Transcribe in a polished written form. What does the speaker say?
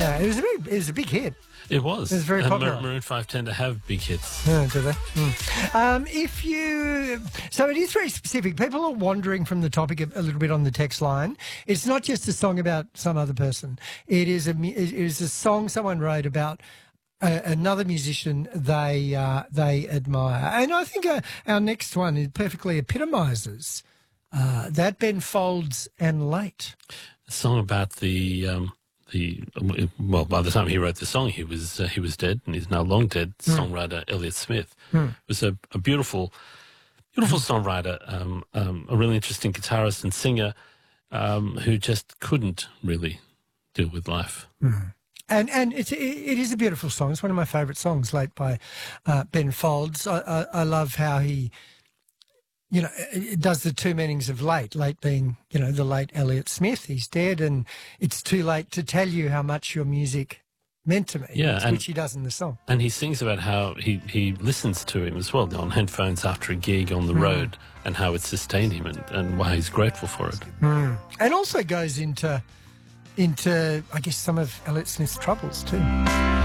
It was a big hit. It was. It was very popular. Maroon 5 tend to have big hits. Oh, do they? So it is very specific. People are wandering from the topic a little bit on the text line. It's not just a song about some other person. It is a song someone wrote about another musician they admire. And I think our next one perfectly epitomises that. Ben Folds and Late. A song about well, by the time he wrote the song, he was dead, and he's now long dead. Songwriter Elliott Smith was a beautiful songwriter, a really interesting guitarist and singer who just couldn't really deal with life. And it is a beautiful song. It's one of my favourite songs, Late by Ben Folds. I love how he, it does the two meanings of late. Late being, the late Elliott Smith. He's dead, and it's too late to tell you how much your music meant to me. Yeah, which he does in the song. And he sings about how he listens to him as well on headphones after a gig on the road, and how it sustained him, and why he's grateful for it. And also goes into I guess some of Elliott Smith's troubles too.